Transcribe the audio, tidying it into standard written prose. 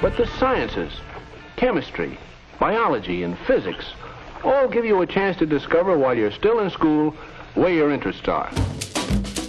but the sciences, chemistry, biology, and physics all give you a chance to discover while you're still in school where your interests are.